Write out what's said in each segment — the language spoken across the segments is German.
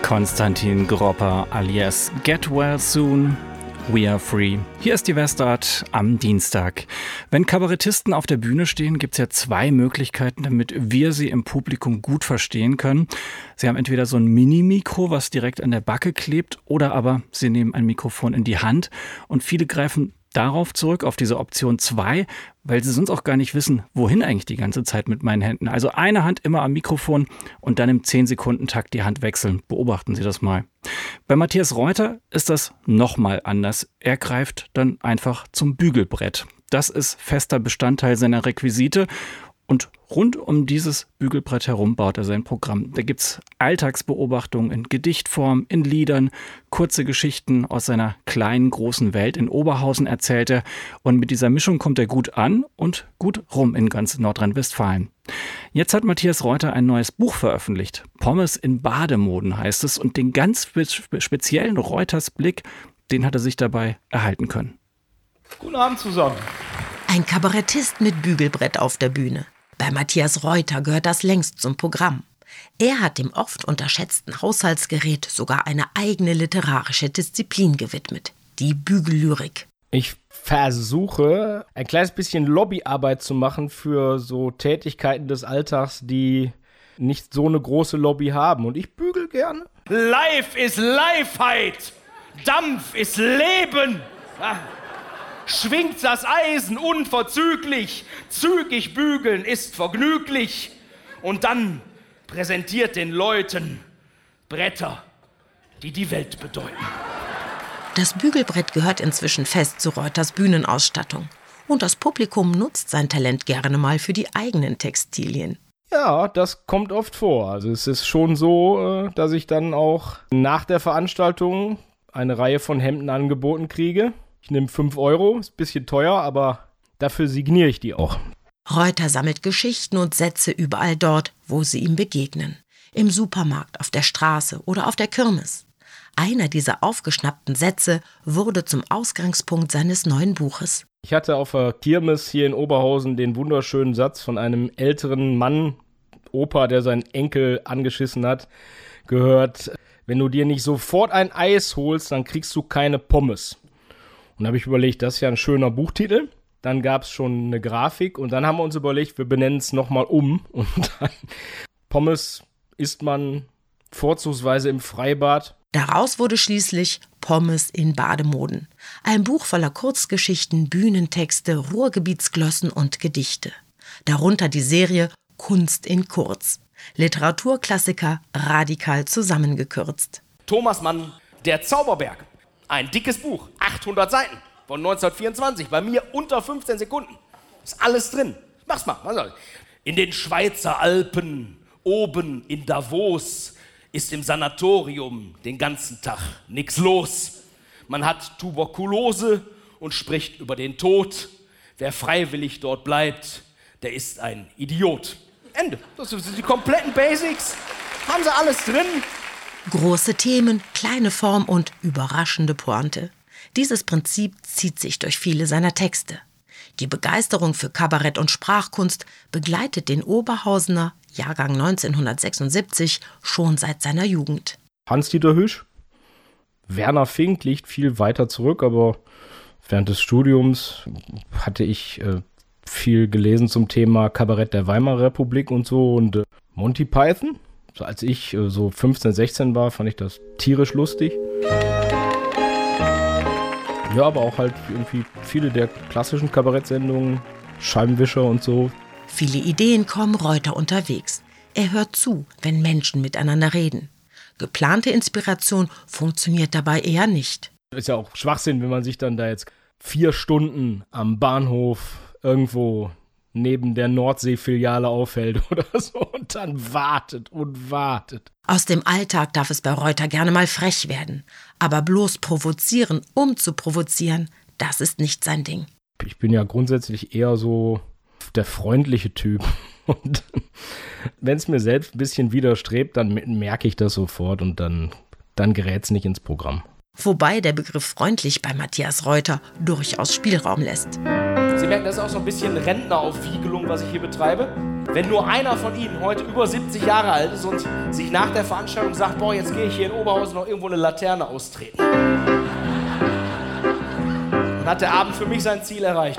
Konstantin Gropper alias Get Well Soon, We Are Free. Hier ist die Westart am Dienstag. Wenn Kabarettisten auf der Bühne stehen, gibt es ja zwei Möglichkeiten, damit wir sie im Publikum gut verstehen können. Sie haben entweder so ein Mini-Mikro, was direkt an der Backe klebt, oder aber sie nehmen ein Mikrofon in die Hand. Und viele greifen darauf zurück, auf diese Option 2, weil sie sonst auch gar nicht wissen, wohin eigentlich die ganze Zeit mit meinen Händen. Also eine Hand immer am Mikrofon und dann im 10-Sekunden-Takt die Hand wechseln. Beobachten Sie das mal. Bei Matthias Reuter ist das nochmal anders. Er greift dann einfach zum Bügelbrett. Das ist fester Bestandteil seiner Requisite. Und rund um dieses Bügelbrett herum baut er sein Programm. Da gibt's Alltagsbeobachtungen in Gedichtform, in Liedern, kurze Geschichten aus seiner kleinen, großen Welt. In Oberhausen erzählt er. Und mit dieser Mischung kommt er gut an und gut rum in ganz Nordrhein-Westfalen. Jetzt hat Matthias Reuter ein neues Buch veröffentlicht. Pommes in Bademoden heißt es. Und den ganz speziellen Reuters-Blick, den hat er sich dabei erhalten können. Guten Abend zusammen. Ein Kabarettist mit Bügelbrett auf der Bühne. Bei Matthias Reuter gehört das längst zum Programm. Er hat dem oft unterschätzten Haushaltsgerät sogar eine eigene literarische Disziplin gewidmet, die Bügellyrik. Ich versuche, ein kleines bisschen Lobbyarbeit zu machen für so Tätigkeiten des Alltags, die nicht so eine große Lobby haben. Und ich bügel gerne. Life ist Leifheit. Dampf ist Leben. Schwingt das Eisen unverzüglich, zügig bügeln ist vergnüglich. Und dann präsentiert den Leuten Bretter, die die Welt bedeuten. Das Bügelbrett gehört inzwischen fest zu Reuters Bühnenausstattung. Und das Publikum nutzt sein Talent gerne mal für die eigenen Textilien. Ja, das kommt oft vor. Also es ist schon so, dass ich dann auch nach der Veranstaltung eine Reihe von Hemden angeboten kriege. Ich nehme 5 €, ist ein bisschen teuer, aber dafür signiere ich die auch. Reuter sammelt Geschichten und Sätze überall dort, wo sie ihm begegnen. Im Supermarkt, auf der Straße oder auf der Kirmes. Einer dieser aufgeschnappten Sätze wurde zum Ausgangspunkt seines neuen Buches. Ich hatte auf der Kirmes hier in Oberhausen den wunderschönen Satz von einem älteren Mann, Opa, der seinen Enkel angeschissen hat, gehört: Wenn du dir nicht sofort ein Eis holst, dann kriegst du keine Pommes. Und da habe ich überlegt, das ist ja ein schöner Buchtitel. Dann gab es schon eine Grafik und dann haben wir uns überlegt, wir benennen es nochmal um. Und dann Pommes isst man vorzugsweise im Freibad. Daraus wurde schließlich Pommes in Bademoden. Ein Buch voller Kurzgeschichten, Bühnentexte, Ruhrgebietsglossen und Gedichte. Darunter die Serie Kunst in Kurz. Literaturklassiker radikal zusammengekürzt. Thomas Mann, Der Zauberberg. Ein dickes Buch, 800 Seiten, von 1924, bei mir unter 15 Sekunden. Ist alles drin. Mach's mal. In den Schweizer Alpen, oben in Davos, ist im Sanatorium den ganzen Tag nix los. Man hat Tuberkulose und spricht über den Tod. Wer freiwillig dort bleibt, der ist ein Idiot. Ende. Das sind die kompletten Basics. Haben sie alles drin. Große Themen, kleine Form und überraschende Pointe. Dieses Prinzip zieht sich durch viele seiner Texte. Die Begeisterung für Kabarett und Sprachkunst begleitet den Oberhausener, Jahrgang 1976, schon seit seiner Jugend. Hans-Dieter Hüsch, Werner Fink liegt viel weiter zurück, aber während des Studiums hatte ich viel gelesen zum Thema Kabarett der Weimarer Republik und so. Und Monty Python. So, als ich so 15, 16 war, fand ich das tierisch lustig. Ja, aber auch halt irgendwie viele der klassischen Kabarettsendungen, Scheibenwischer und so. Viele Ideen kommen Reuter unterwegs. Er hört zu, wenn Menschen miteinander reden. Geplante Inspiration funktioniert dabei eher nicht. Ist ja auch Schwachsinn, wenn man sich dann da jetzt 4 Stunden am Bahnhof irgendwo neben der Nordsee-Filiale aufhält oder so und dann wartet und wartet. Aus dem Alltag darf es bei Reuter gerne mal frech werden. Aber bloß provozieren, um zu provozieren, das ist nicht sein Ding. Ich bin ja grundsätzlich eher so der freundliche Typ. Und wenn es mir selbst ein bisschen widerstrebt, dann merke ich das sofort und dann gerät es nicht ins Programm. Wobei der Begriff freundlich bei Matthias Reuter durchaus Spielraum lässt. Sie merken, das ist auch so ein bisschen Rentneraufwiegelung, was ich hier betreibe. Wenn nur einer von Ihnen heute über 70 Jahre alt ist und sich nach der Veranstaltung sagt, boah, jetzt gehe ich hier in Oberhausen noch irgendwo eine Laterne austreten. Dann hat der Abend für mich sein Ziel erreicht.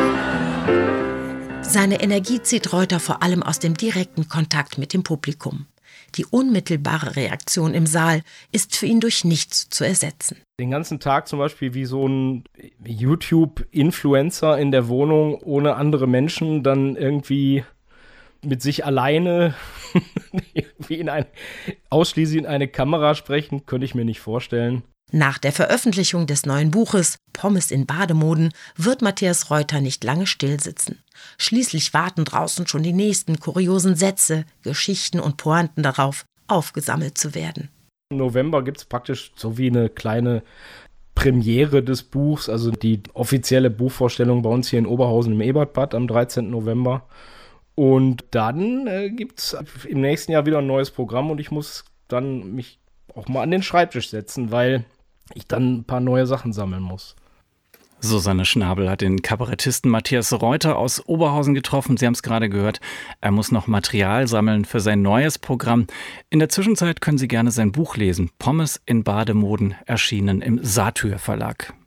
Seine Energie zieht Reuter vor allem aus dem direkten Kontakt mit dem Publikum. Die unmittelbare Reaktion im Saal ist für ihn durch nichts zu ersetzen. Den ganzen Tag zum Beispiel wie so ein YouTube-Influencer in der Wohnung ohne andere Menschen dann irgendwie mit sich alleine ausschließlich in eine Kamera sprechen, könnte ich mir nicht vorstellen. Nach der Veröffentlichung des neuen Buches Pommes in Bademoden wird Matthias Reuter nicht lange stillsitzen. Schließlich warten draußen schon die nächsten kuriosen Sätze, Geschichten und Pointen darauf, aufgesammelt zu werden. Im November gibt es praktisch so wie eine kleine Premiere des Buchs, also die offizielle Buchvorstellung bei uns hier in Oberhausen im Ebertbad am 13. November. Und dann gibt es im nächsten Jahr wieder ein neues Programm und ich muss dann mich auch mal an den Schreibtisch setzen, weil ich dann ein paar neue Sachen sammeln muss. Susanne Schnabel hat den Kabarettisten Matthias Reuter aus Oberhausen getroffen. Sie haben es gerade gehört, er muss noch Material sammeln für sein neues Programm. In der Zwischenzeit können Sie gerne sein Buch lesen. Pommes in Bademoden, erschienen im Satyr Verlag.